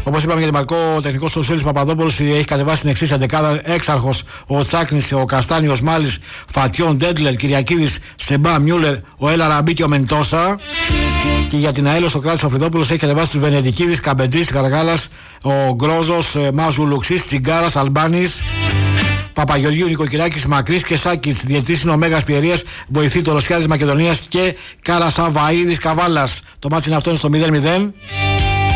Όπως είπαμε για την Μαρκό, ο τεχνικός του Σέλης Παπαδόπουλος έχει κατεβάσει την εξής εντεκάδα: Έξαρχος, ο Τσάκνης, ο Καστάνιος, Μάλης, Φατιών, Ντέντλερ, Κυριακίδης, Σεμπά, Μιούλερ, ο Έλα Ραμπή και ο Μεντόσα. Και για την ΑΕΛ, ο Κράτης ο Φρυδόπουλος έχει κατεβάσει τους Βενεδικίδης, Καμπετζής, Καραγάλας, ο Γκρόζος, Μάζου Λουξής, Τσιγκάρας, Αλμπάνης, Παπαγεωργίου, Νοικοκυράκης, Μακρύς και Σάκητς. Διαιτητής είναι ο Μέγας Πιερίας, βοηθή το Ρωσιάδης Μακεδονίας και Καρασαβαΐδης Καβάλας. Το μάτσι είναι αυτό, είναι στο 0-0.